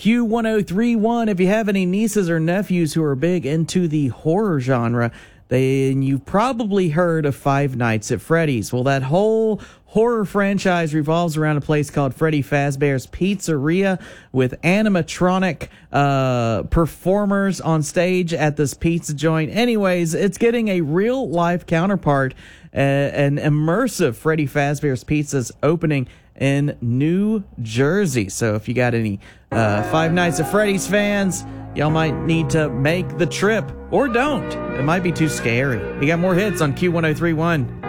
Q1031. If you have any nieces or nephews who are big into the horror genre, then you've probably heard of Five Nights at Freddy's. Well, that whole horror franchise revolves around a place called Freddy Fazbear's Pizzeria with animatronic performers on stage at this pizza joint. Anyways, it's getting a real-life counterpart, an immersive Freddy Fazbear's Pizza's opening in New Jersey. So if you got any Five Nights at Freddy's fans, y'all might need to make the trip, or don't. It might be too scary. You got more hits on Q1031.